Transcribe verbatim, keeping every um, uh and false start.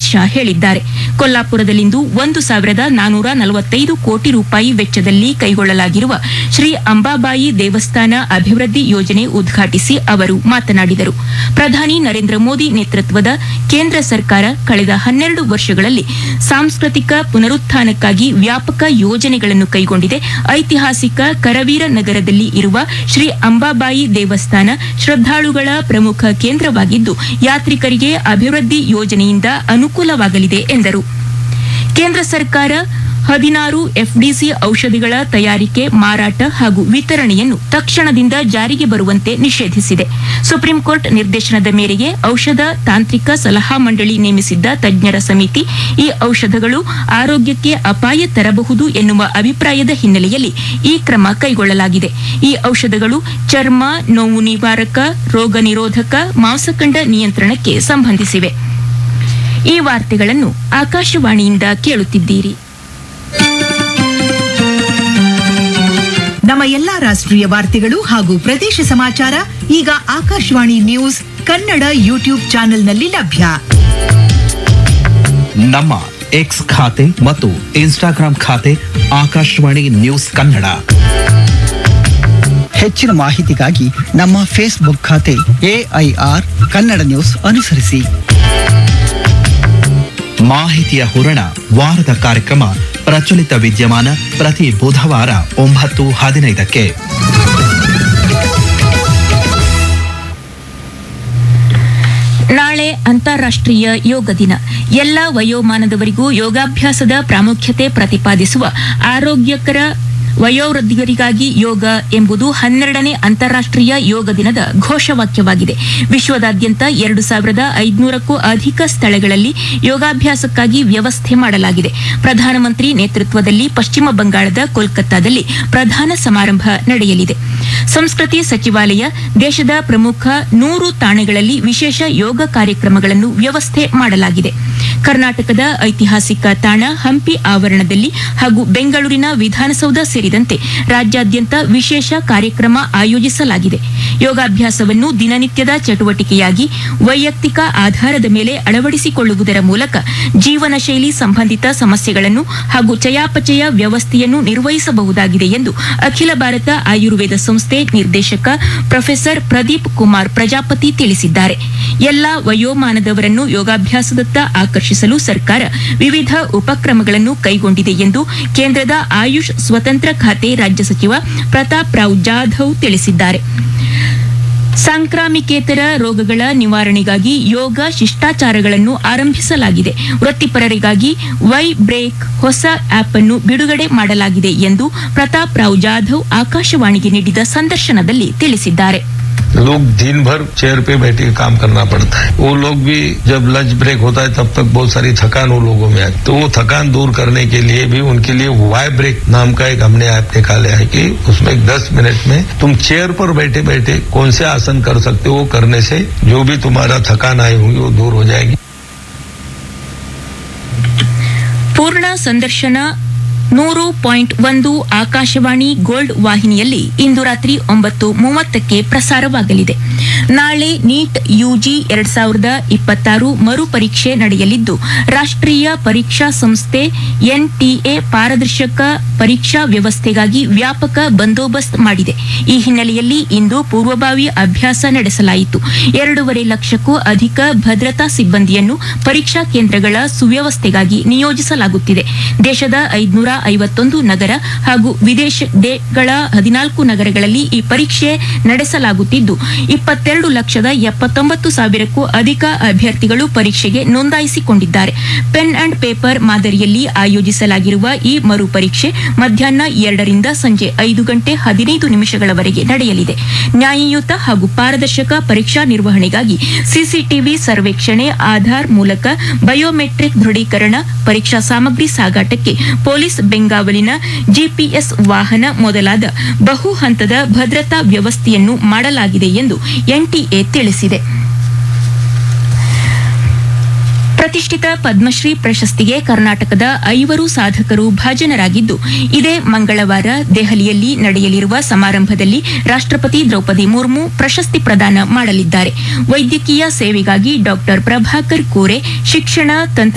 ಶಾ ಹೇಳಿದ್ದಾರೆ. ಕೊಲ್ಲಾಪುರದಲ್ಲಿಂದು ಒಂದು ಸಾವಿರದ ನಾನೂರ ನಲವತ್ತೈದು ಕೋಟಿ ರೂಪಾಯಿ ವೆಚ್ಚದಲ್ಲಿ ಕೈಗೊಳ್ಳಲಾಗಿರುವ ಶ್ರೀ ಅಂಬಾಬಾಯಿ ದೇವಸ್ಥಾನ ಅಭಿವೃದ್ಧಿ ಯೋಜನೆ ಉದ್ಘಾಟಿಸಿ ಅವರು ಮಾತನಾಡಿದರು. ಪ್ರಧಾನಿ ನರೇಂದ್ರ ಮೋದಿ ನೇತೃತ್ವದ ಕೇಂದ್ರ ಸರ್ಕಾರ ಕಳೆದ ಹನ್ನೆರಡು ವರ್ಷಗಳಲ್ಲಿ ಸಾಂಸ್ಕೃತಿಕ ಪುನರುತ್ಥಾನಕ್ಕಾಗಿ ವ್ಯಾಪಕ ಯೋಜನೆಗಳನ್ನು ಕೈಗೊಂಡಿದೆ. ಐತಿಹಾಸಿಕ ಕರವೀರ ನಗರದಲ್ಲಿ ಇರುವ ಶ್ರೀ ಅಂಬಾಬಾಯಿ ದೇವಸ್ಥಾನ ಶ್ರದ್ಧಾಳುಗಳ ಪ್ರಮುಖ ಕೇಂದ್ರವಾಗಿದ್ದು ಯಾತ್ರಿಕರಿಗೆ ಅಭಿವೃದ್ಧಿ ಯೋಜನೆಯಿಂದ ಅನುಕೂಲವಾಗಲಿದೆ ಎಂದರು. ಕೇಂದ್ರ ಸರ್ಕಾರ ಹದಿನಾರು ಎಫ್ಡಿಸಿ ಔಷಧಿಗಳ ತಯಾರಿಕೆ, ಮಾರಾಟ ಹಾಗೂ ವಿತರಣೆಯನ್ನು ತಕ್ಷಣದಿಂದ ಜಾರಿಗೆ ಬರುವಂತೆ ನಿಷೇಧಿಸಿದೆ. ಸುಪ್ರೀಂ ಕೋರ್ಟ್ ನಿರ್ದೇಶನದ ಮೇರೆಗೆ ಔಷಧ ತಾಂತ್ರಿಕ ಸಲಹಾ ಮಂಡಳಿ ನೇಮಿಸಿದ್ದ ತಜ್ಞರ ಸಮಿತಿ ಈ ಔಷಧಗಳು ಆರೋಗ್ಯಕ್ಕೆ ಅಪಾಯ ತರಬಹುದು ಎನ್ನುವ ಅಭಿಪ್ರಾಯದ ಹಿನ್ನೆಲೆಯಲ್ಲಿ ಈ ಕ್ರಮ ಕೈಗೊಳ್ಳಲಾಗಿದೆ. ಈ ಔಷಧಗಳು ಚರ್ಮ, ನೋವು ನಿವಾರಕ, ರೋಗ ನಿರೋಧಕ, ಮಾಂಸಖಂಡ ನಿಯಂತ್ರಣಕ್ಕೆ ಸಂಬಂಧಿಸಿವೆ. ಈ ವಾರ್ತೆಗಳನ್ನು ಆಕಾಶವಾಣಿಯಿಂದ ಕೇಳುತ್ತಿದ್ದೀರಿ. ನಮ್ಮ ಎಲ್ಲಾ ರಾಷ್ಟ್ರೀಯ ವಾರ್ತೆಗಳು ಹಾಗೂ ಪ್ರದೇಶ ಸಮಾಚಾರ ಈಗ ಆಕಾಶವಾಣಿ ನ್ಯೂಸ್ ಕನ್ನಡ ಯೂಟ್ಯೂಬ್ ಚಾನೆಲ್ನಲ್ಲಿ ಲಭ್ಯ. ನಮ್ಮ ಎಕ್ಸ್ ಖಾತೆ ಮತ್ತು ಇನ್ಸ್ಟಾಗ್ರಾಂ ಖಾತೆ ಆಕಾಶವಾಣಿ ನ್ಯೂಸ್ ಕನ್ನಡ. ಹೆಚ್ಚಿನ ಮಾಹಿತಿಗಾಗಿ ನಮ್ಮ ಫೇಸ್ಬುಕ್ ಖಾತೆ ಎಐಆರ್ ಕನ್ನಡ ನ್ಯೂಸ್ ಅನುಸರಿಸಿ. ಮಾಹಿತಿಯ ಹೂರಣ ವಾರದ ಕಾರ್ಯಕ್ರಮ ಪ್ರಚಲಿತ ವಿದ್ಯಮಾನ ಪ್ರತಿ ಬುಧವಾರ ಒಂಬತ್ತು ಹದಿನೈದಕ್ಕೆ. ನಾಳೆ ಅಂತಾರಾಷ್ಟ್ರೀಯ ಯೋಗ ದಿನ. ಎಲ್ಲಾ ವಯೋಮಾನದವರಿಗೂ ಯೋಗಾಭ್ಯಾಸದ ಪ್ರಾಮುಖ್ಯತೆ ಪ್ರತಿಪಾದಿಸುವ ಆರೋಗ್ಯಕರ ವಯೋವೃದ್ಧರಿಗಾಗಿ ಯೋಗ ಎಂಬುದು ಹನ್ನೆರಡನೇ ಅಂತಾರಾಷ್ಟ್ರೀಯ ಯೋಗ ದಿನದ ಘೋಷವಾಕ್ಯವಾಗಿದೆ. ವಿಶ್ವದಾದ್ಯಂತ ಎರಡು ಸಾವಿರದ ಐದುನೂರಕ್ಕೂ ಅಧಿಕ ಸ್ಥಳಗಳಲ್ಲಿ ಯೋಗಾಭ್ಯಾಸಕ್ಕಾಗಿ ವ್ಯವಸ್ಥೆ ಮಾಡಲಾಗಿದೆ. ಪ್ರಧಾನಮಂತ್ರಿ ನೇತೃತ್ವದಲ್ಲಿ ಪಶ್ಚಿಮ ಬಂಗಾಳದ ಕೋಲ್ಕತ್ತಾದಲ್ಲಿ ಪ್ರಧಾನ ಸಮಾರಂಭ ನಡೆಯಲಿದೆ. ಸಂಸ್ಕೃತಿ ಸಚಿವಾಲಯ ದೇಶದ ಪ್ರಮುಖ ನೂರು ತಾಣಗಳಲ್ಲಿ ವಿಶೇಷ ಯೋಗ ಕಾರ್ಯಕ್ರಮಗಳನ್ನು ವ್ಯವಸ್ಥೆ ಮಾಡಲಾಗಿದೆ. ಕರ್ನಾಟಕದ ಐತಿಹಾಸಿಕ ತಾಣ ಹಂಪಿ ಆವರಣದಲ್ಲಿ ಹಾಗೂ ಬೆಂಗಳೂರಿನ ವಿಧಾನಸೌಧ ಸೇರಿದಂತೆ ರಾಜ್ಯಾದ್ಯಂತ ವಿಶೇಷ ಕಾರ್ಯಕ್ರಮ ಆಯೋಜಿಸಲಾಗಿದೆ. ಯೋಗಾಭ್ಯಾಸವನ್ನು ದಿನನಿತ್ಯದ ಚಟುವಟಿಕೆಯಾಗಿ ವೈಯಕ್ತಿಕ ಆಧಾರದ ಮೇಲೆ ಅಳವಡಿಸಿಕೊಳ್ಳುವುದರ ಮೂಲಕ ಜೀವನ ಶೈಲಿ ಸಂಬಂಧಿತ ಸಮಸ್ಯೆಗಳನ್ನು ಹಾಗೂ ಚಯಾಪಚಯ ವ್ಯವಸ್ಥೆಯನ್ನು ನಿರ್ವಹಿಸಬಹುದಾಗಿದೆ ಎಂದು ಅಖಿಲ ಭಾರತ ಆಯುರ್ವೇದ ಸಂಸ್ಥೆ ನಿರ್ದೇಶಕ ಪ್ರೊಫೆಸರ್ ಪ್ರದೀಪ್ ಕುಮಾರ್ ಪ್ರಜಾಪತಿ ತಿಳಿಸಿದ್ದಾರೆ. ಎಲ್ಲಾ ವಯೋಮಾನದವರನ್ನು ಯೋಗಾಭ್ಯಾಸದತ್ತ ಆಕರ್ಷಿಸಲು ಸರ್ಕಾರ ವಿವಿಧ ಉಪಕ್ರಮಗಳನ್ನು ಕೈಗೊಂಡಿದೆ ಎಂದು ಕೇಂದ್ರದ ಆಯುಷ್ ಸ್ವತಂತ್ರ ಖಾತೆ ರಾಜ್ಯ ಸಚಿವ ಪ್ರತಾಪ್ ರಾವ್ ಜಾಧವ್ ತಿಳಿಸಿದ್ದಾರೆ. ಸಾಂಕ್ರಾಮಿಕೇತರ ರೋಗಗಳ ನಿವಾರಣೆಗಾಗಿ ಯೋಗ ಶಿಷ್ಟಾಚಾರಗಳನ್ನು ಆರಂಭಿಸಲಾಗಿದೆ. ವೃತ್ತಿಪರರಿಗಾಗಿ ವೈ ಬ್ರೇಕ್ ಹೊಸ ಆಪ್ ಅನ್ನು ಬಿಡುಗಡೆ ಮಾಡಲಾಗಿದೆ ಎಂದು ಪ್ರತಾಪ್ ರಾವ್ ಜಾಧವ್ ಆಕಾಶವಾಣಿಗೆ ನೀಡಿದ ಸಂದರ್ಶನದಲ್ಲಿ ತಿಳಿಸಿದ್ದಾರೆ. लोग दिन भर चेयर पे बैठ के काम करना पड़ता है. वो लोग भी जब लंच ब्रेक होता है तब तक बहुत सारी थकान वो लोगों में आती है. तो वो थकान दूर करने के लिए भी उनके लिए वाई ब्रेक नाम का एक हमने ऐप निकाला है कि उसमें दस मिनट में तुम चेयर पर बैठे बैठे कौन से आसन कर सकते हो. वो करने से जो भी तुम्हारा थकान आई होगी वो दूर हो जाएगी. पूर्ण संदर्शन ನೂರು ಪಾಯಿಂಟ್ ಒಂದು ಆಕಾಶವಾಣಿ ಗೋಲ್ಡ್ ವಾಹಿನಿಯಲ್ಲಿ ಇಂದು ರಾತ್ರಿ ಒಂಬತ್ತು ಮೂವತ್ತಕ್ಕೆ ಪ್ರಸಾರವಾಗಲಿದೆ. ನಾಳೆ ನೀಟ್ ಯುಜಿ ಎರಡ್ ಸಾವಿರದ ಇಪ್ಪತ್ತಾರು ಮರುಪರೀಕ್ಷೆ ನಡೆಯಲಿದ್ದು ರಾಷ್ಟ್ರೀಯ ಪರೀಕ್ಷಾ ಸಂಸ್ಥೆ ಎನ್ಟಿಎ ಪಾರದರ್ಶಕ ಪರೀಕ್ಷಾ ವ್ಯವಸ್ಥೆಗಾಗಿ ವ್ಯಾಪಕ ಬಂದೋಬಸ್ತ್ ಮಾಡಿದೆ. ಈ ಹಿನ್ನೆಲೆಯಲ್ಲಿ ಇಂದು ಪೂರ್ವಭಾವಿ ಅಭ್ಯಾಸ ನಡೆಸಲಾಯಿತು. ಎರಡೂವರೆ ಲಕ್ಷಕ್ಕೂ ಅಧಿಕ ಭದ್ರತಾ ಸಿಬ್ಬಂದಿಯನ್ನು ಪರೀಕ್ಷಾ ಕೇಂದ್ರಗಳ ಸುವ್ಯವಸ್ಥೆಗಾಗಿ ನಿಯೋಜಿಸಲಾಗುತ್ತಿದೆ. ದೇಶದ ಐದುನೂರ ಐವತ್ತೊಂದು ನಗರ ಹಾಗೂ ವಿದೇಶಗಳ ಹದಿನಾಲ್ಕು ನಗರಗಳಲ್ಲಿ ಈ ಪರೀಕ್ಷೆ ನಡೆಸಲಾಗುತ್ತಿದ್ದು ಇಪ್ಪತ್ತೆರಡು ಲಕ್ಷದ ಎಪ್ಪತ್ತೊಂಬತ್ತು ಸಾವಿರಕ್ಕೂ ಅಧಿಕ ಅಭ್ಯರ್ಥಿಗಳು ಪರೀಕ್ಷೆಗೆ ನೋಂದಾಯಿಸಿಕೊಂಡಿದ್ದಾರೆ. ಪೆನ್ ಅಂಡ್ ಪೇಪರ್ ಮಾದರಿಯಲ್ಲಿ ಆಯೋಜಿಸಲಾಗಿರುವ ಈ ಮರುಪರೀಕ್ಷೆ ಮಧ್ಯಾಹ್ನ ಎರಡರಿಂದ ಸಂಜೆ ಐದು ಗಂಟೆ ಹದಿನೈದು ನಿಮಿಷಗಳವರೆಗೆ ನಡೆಯಲಿದೆ. ನ್ಯಾಯಯುತ ಹಾಗೂ ಪಾರದರ್ಶಕ ಪರೀಕ್ಷಾ ನಿರ್ವಹಣೆಗಾಗಿ ಸಿಸಿಟಿವಿ ಸರ್ವೇಕ್ಷಣೆ, ಆಧಾರ್ ಮೂಲಕ ಬಯೋಮೆಟ್ರಿಕ್ ದೃಢೀಕರಣ, ಪರೀಕ್ಷಾ ಸಾಮಗ್ರಿ ಸಾಗಾಟಕ್ಕೆ ಪೊಲೀಸ್ ಬೆಂಗಾವಲಿನ ಜಿಪಿಎಸ್ ವಾಹನ ಮೊದಲಾದ ಬಹು ಹಂತದ ಭದ್ರತಾ ವ್ಯವಸ್ಥೆಯನ್ನು ಮಾಡಲಾಗಿದೆ ಎಂದು ಎನ್ಟಿಎ ತಿಳಿಸಿದೆ. ಪ್ರತಿಷ್ಠಿತ ಪದ್ಮಶ್ರೀ ಪ್ರಶಸ್ತಿಗೆ ಕರ್ನಾಟಕದ ಐವರು ಸಾಧಕರು ಭಾಜನರಾಗಿದ್ದು ಇದೇ ಮಂಗಳವಾರ ದೆಹಲಿಯಲ್ಲಿ ನಡೆಯಲಿರುವ ಸಮಾರಂಭದಲ್ಲಿ ರಾಷ್ಟ್ರಪತಿ ದ್ರೌಪದಿ ಮುರ್ಮು ಪ್ರಶಸ್ತಿ ಪ್ರದಾನ ಮಾಡಲಿದ್ದಾರೆ. ವೈದ್ಯಕೀಯ ಸೇವೆಗಾಗಿ ಡಾ ಪ್ರಭಾಕರ್ ಕೋರೆ, ಶಿಕ್ಷಣ ತಂತ್ರ